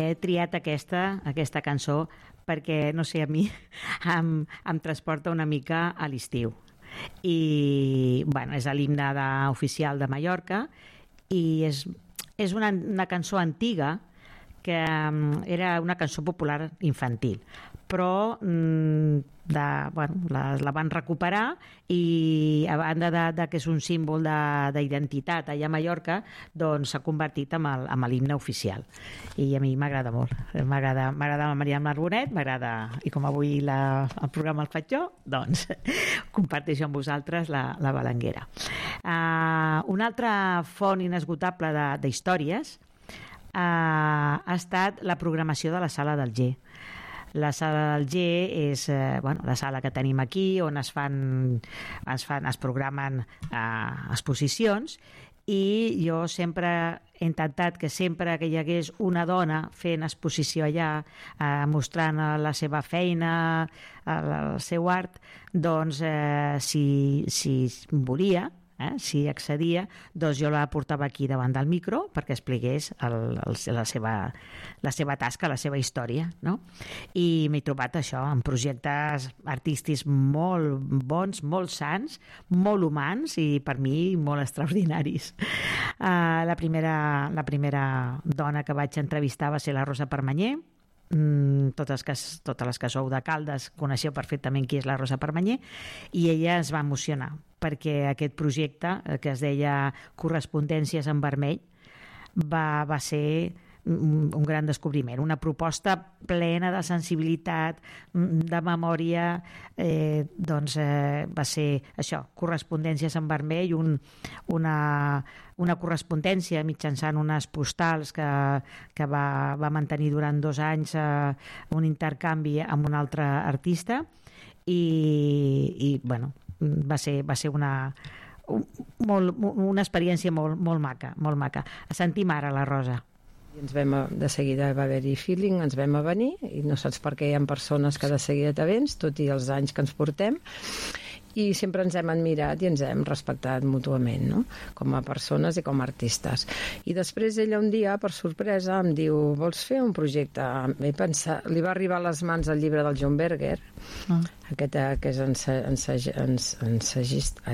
he triat aquesta cançó perquè, no sé, a mi em transporta una mica a l'estiu. I, bueno, és l'himne oficial de Mallorca i és una cançó antiga que era una cançó popular infantil, però la van recuperar i a banda de que és un símbol d'identitat allà a Mallorca, doncs s'ha convertit en l'himne oficial i a mi m'agrada molt, m'agrada la Maria Marbonet, m'agrada, i com avui el programa el faig jo, doncs comparteixo amb vosaltres la Balanguera. Una altra font inesgotable d'històries ha estat la programació de la Sala del G. La Sala del G és la sala que tenim aquí on es programen exposicions, i jo sempre he intentat que sempre que hi hagués una dona fent exposició allà, mostrant la seva feina, el seu art, doncs si volia, si accedia, doncs jo la portava aquí davant del micro perquè expliqués la seva tasca, la seva història, no? I m'he trobat això, amb projectes artístics molt bons, molt sans, molt humans i per mi molt extraordinaris. La primera dona que vaig entrevistar va ser la Rosa Permanyer. Totes les que sou de Caldes coneixeu perfectament qui és la Rosa Permanyer, i ella es va emocionar perquè aquest projecte que es deia Correspondències en Vermell va ser un gran descobriment, una proposta plena de sensibilitat, de memòria, va ser això, Correspondències en Vermell, una correspondència mitjançant unes postals que va mantenir durant 2 anys un intercanvi amb un altre artista, i bueno, va ser una experiència molt maca, molt maca. Sentim ara la Rosa. De seguida va haver-hi feeling, ens vam venir, i no saps per què hi ha persones que de seguida te vens, tot i els anys que ens portem, i sempre ens hem admirat i ens hem respectat mútuament, no? Com a persones i com a artistes. I després ella un dia, per sorpresa, em diu: vols fer un projecte? Li va arribar a les mans el llibre del John Berger, aquest que és assagista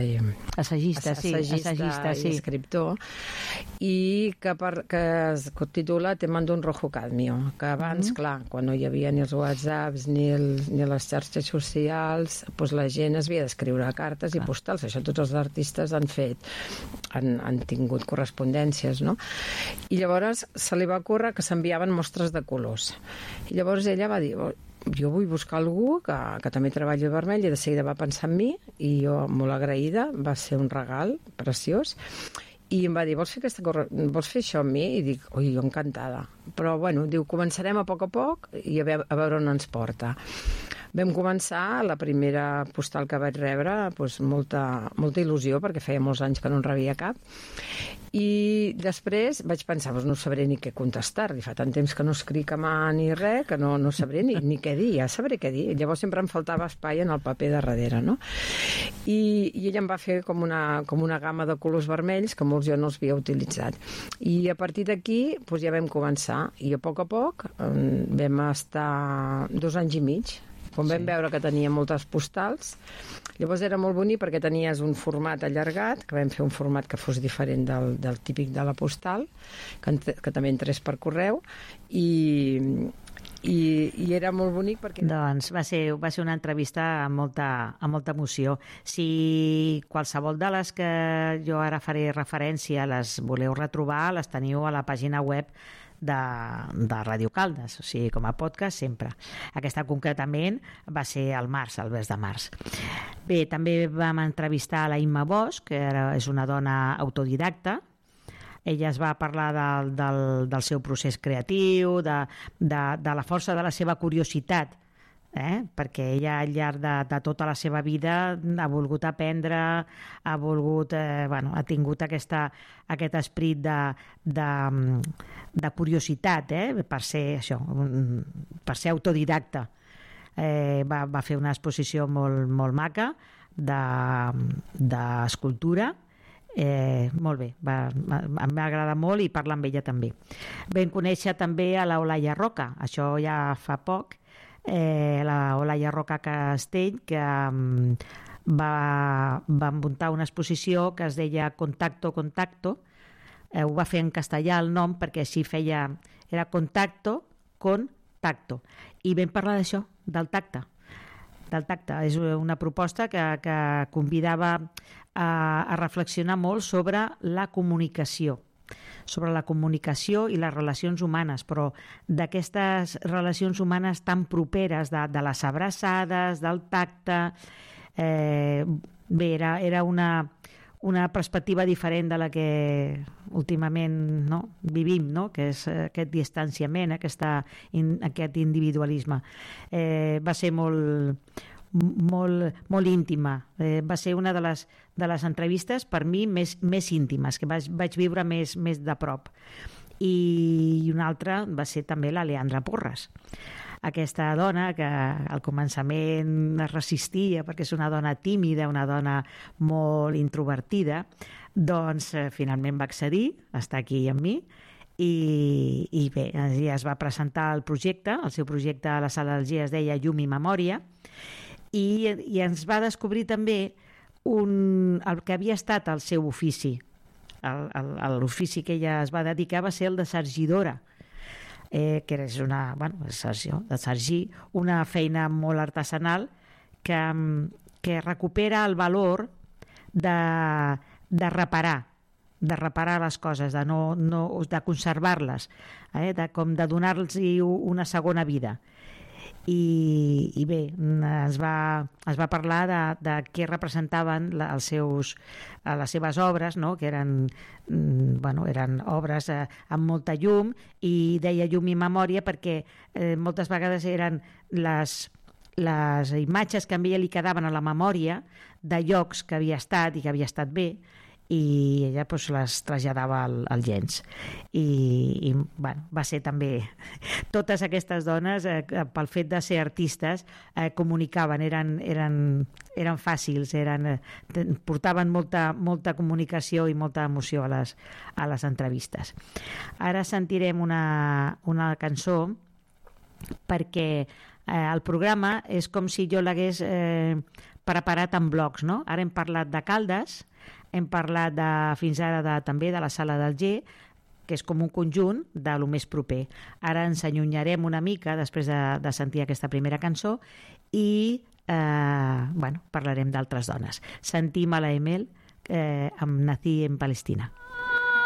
i escriptor, i que es titula Te mando un rojo cadmio, que abans, clar, quan no hi havia ni els whatsapps ni les xarxes socials, doncs la gent es havia d'escriure cartes i postals. Això tots els artistes han fet, han tingut correspondències, no? I llavors se li va ocórrer que s'enviaven mostres de colors, i llavors ella va dir: jo vull buscar algú que també treballi el vermell, i de seguida va pensar en mi, i jo, molt agraïda, va ser un regal preciós, i em va dir: vols fer això amb mi? I dic: ui, jo encantada. Però bueno, diu, començarem a poc i a veure on ens porta. Vam començar, la primera postal que vaig rebre, doncs molta il·lusió, perquè feia molts anys que no en rebia cap, i després vaig pensar: no sabré ni què contestar-li, fa tant temps que no escric a mà ni res, que no sabré ni què dir, ja sabré què dir. Llavors sempre em faltava espai en el paper de darrere, no? I ella em va fer com una gamma de colors vermells que molts jo no els havia utilitzat, i a partir d'aquí doncs ja vam començar, i a poc vam estar 2 anys i mig, quan vam veure que tenia moltes postals. Llavors era molt bonic perquè tenies un format allargat, que vam fer un format que fos diferent del típic de la postal, que també entrés per correu, i era molt bonic perquè... Doncs va ser una entrevista amb molta emoció. Si qualsevol de les que jo ara faré referència les voleu retrobar, les teniu a la pàgina web de Ràdio Caldes, o sigui, com a podcast sempre. Aquesta concretament va ser al març, al mes de març. Bé, també vam entrevistar la Imma Bosch, que és una dona autodidacta. Ella es va parlar del seu procés creatiu, de la força de la seva curiositat, perquè ella al llarg de tota la seva vida ha volgut aprendre, ha tingut aquest esperit de curiositat, per ser autodidacta. Va fer una exposició molt maca d'escultura, Molt bé, em va agradar molt i parlar amb ella també. Vam conèixer també a la Olaia Roca, això ja fa poc, la Olaia Roca Castell, que va muntar una exposició que es deia Contacto, ho va fer en castellà el nom perquè així era Contacto con Tacto, i vam parlar d'això, del tacte. És una proposta que convidava a reflexionar molt sobre la comunicació i les relacions humanes, però d'aquestes relacions humanes tan properes, de les abraçades, del tacte. Bé, era una perspectiva diferent de la que últimament vivim, que és aquest distanciament, aquest individualisme. Va ser molt íntima. Va ser una de les entrevistes per mi més íntimes, que vaig viure més de prop. I una altra va ser també la Leandra Porras, aquesta dona que al començament es resistia perquè és una dona tímida, una dona molt introvertida, doncs finalment va accedir a estar aquí amb mi i bé, ja es va presentar el seu projecte a la Sala del G es deia Llum i Memòria, i ens va descobrir també el que havia estat el seu ofici. L'ofici que ella es va dedicar va ser el de sargidora, que és de sargir, una feina molt artesanal que recupera el valor de reparar les coses, de conservar-les, com de donar-los una segona vida. I bé, es va parlar de què representaven les seves obres, que eren obres amb molta llum, i deia llum i memòria perquè moltes vegades eren les imatges que a ella li quedaven a la memòria de llocs que havia estat i que havia estat bé, i ella les traslladava al llenç. I va ser també... Totes aquestes dones, pel fet de ser artistes, comunicaven, eren fàcils, portaven molta comunicació i molta emoció a les entrevistes. Ara sentirem una cançó perquè el programa és com si jo l'hagués preparat en blocs, no? Ara hem parlat de Caldes, hem parlat fins ara també de la Sala del G, que és com un conjunt de lo més proper. Ara ens allunyarem una mica després de sentir aquesta primera cançó i parlarem d'altres dones. Sentim a la Emel amb Nací en Palestina.